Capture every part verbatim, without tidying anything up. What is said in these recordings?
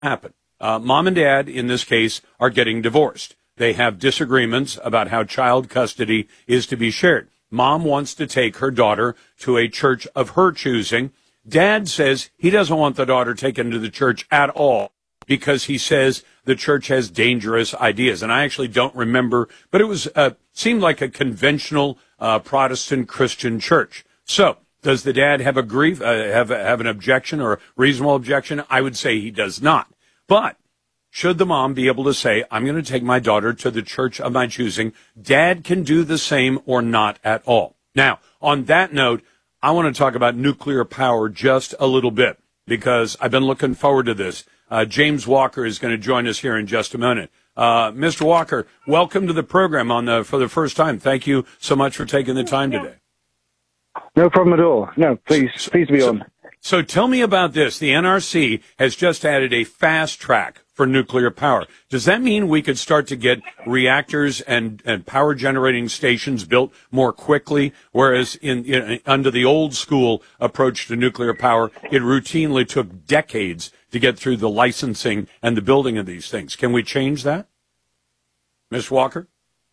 happen. Uh, mom and dad, in this case, are getting divorced. They have disagreements about how child custody is to be shared. Mom wants to take her daughter to a church of her choosing. Dad says he doesn't want the daughter taken to the church at all because he says the church has dangerous ideas. And I actually don't remember, but it was uh, seemed like a conventional uh, Protestant Christian church. So does the dad have a grief, uh, have have an objection or a reasonable objection? I would say he does not. But should the mom be able to say, I'm going to take my daughter to the church of my choosing, dad can do the same or not at all. Now, on that note, I want to talk about nuclear power just a little bit because I've been looking forward to this. Uh, James Walker is going to join us here in just a minute. Uh, Mister Walker, welcome to the program on the, for the first time. Thank you so much for taking the time today. No problem at all. No, please, so, please be so, on. So tell me about this. The N R C has just added a fast track for nuclear power. Does that mean we could start to get reactors and, and power generating stations built more quickly, whereas in, in under the old school approach to nuclear power, it routinely took decades to get through the licensing and the building of these things? Can we change that? Miz Walker?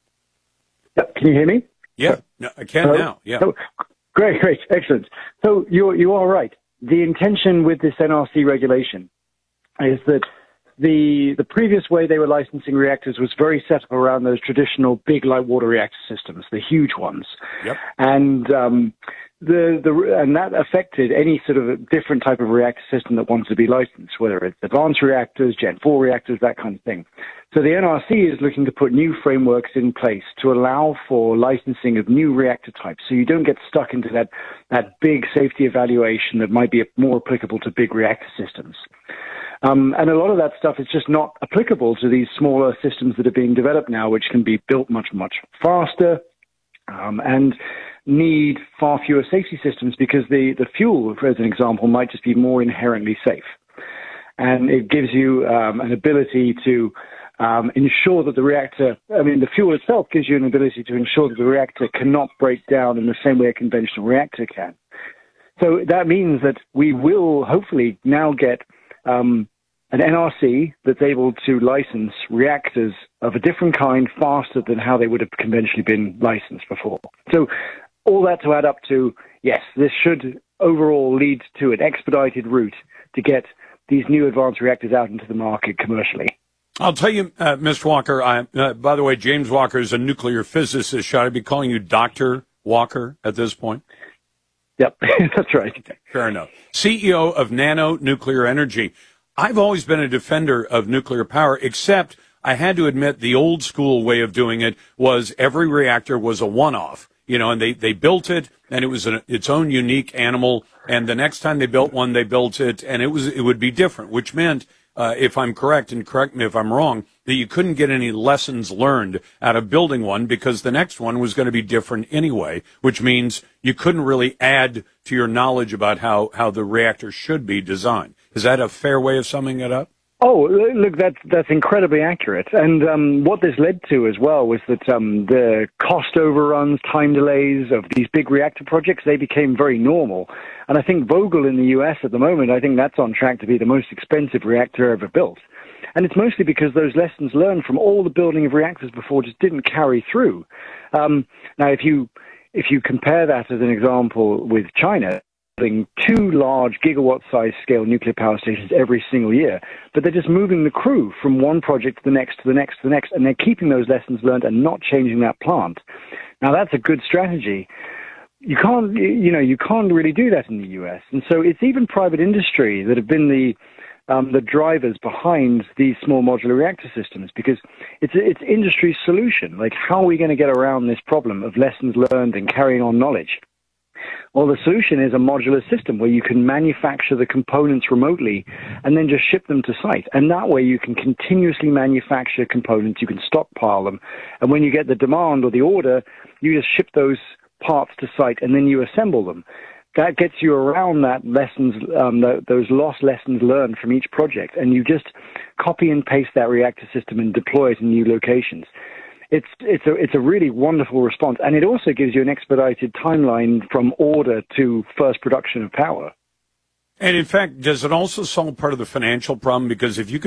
Yeah, can you hear me? Yeah, no, I can Hello? now. Yeah. Oh, great, great, excellent. So you you are right. The intention with this N R C regulation is that the the previous way they were licensing reactors was very set up around those traditional big light water reactor systems, the huge ones. Yep. And um, the the and that affected any sort of different type of reactor system that wanted to be licensed, whether it's advanced reactors, Gen four reactors, that kind of thing. So the N R C is looking to put new frameworks in place to allow for licensing of new reactor types, so you don't get stuck into that that big safety evaluation that might be more applicable to big reactor systems. Um, and a lot of that stuff is just not applicable to these smaller systems that are being developed now, which can be built much, much faster um, and need far fewer safety systems because the, the fuel, for as an example, might just be more inherently safe. And it gives you um, an ability to um, ensure that the reactor, I mean, the fuel itself gives you an ability to ensure that the reactor cannot break down in the same way a conventional reactor can. So that means that we will hopefully now get Um, an N R C that's able to license reactors of a different kind faster than how they would have conventionally been licensed before. So all that to add up to, yes, this should overall lead to an expedited route to get these new advanced reactors out into the market commercially. I'll tell you, uh, Mister Walker, I, uh, by the way, James Walker is a nuclear physicist. Should I be calling you Doctor Walker at this point? Yep, that's right. Okay, fair enough. C E O of Nano Nuclear Energy. I've always been a defender of nuclear power, except I had to admit the old school way of doing it was every reactor was a one-off, you know, and they, they built it, and it was an, its own unique animal, and the next time they built one, they built it, and it was it would be different, which meant, uh, if I'm correct, and correct me if I'm wrong, that you couldn't get any lessons learned out of building one because the next one was going to be different anyway, which means you couldn't really add to your knowledge about how, how the reactor should be designed. Is that a fair way of summing it up? Oh, look, that's, that's incredibly accurate. And um, what this led to as well was that um, the cost overruns, time delays of these big reactor projects, they became very normal. And I think Vogtle in the U S at the moment, I think that's on track to be the most expensive reactor ever built. And it's mostly because those lessons learned from all the building of reactors before just didn't carry through. Um, now, if you if you compare that as an example with China, building two large gigawatt-size scale nuclear power stations every single year, but they're just moving the crew from one project to the next, to the next, to the next, and they're keeping those lessons learned and not changing that plant. Now, that's a good strategy. You can't, you know, you can't really do that in the U S. And so it's even private industry that have been the Um, the drivers behind these small modular reactor systems, because it's it's industry's solution. Like, how are we going to get around this problem of lessons learned and carrying on knowledge? Well, the solution is a modular system where you can manufacture the components remotely and then just ship them to site. And that way you can continuously manufacture components, you can stockpile them. And when you get the demand or the order, you just ship those parts to site and then you assemble them. That gets you around that lessons, um, the, those lost lessons learned from each project, and you just copy and paste that reactor system and deploy it in new locations. It's it's a it's a really wonderful response, and it also gives you an expedited timeline from order to first production of power. And in fact, does it also solve part of the financial problem? Because if you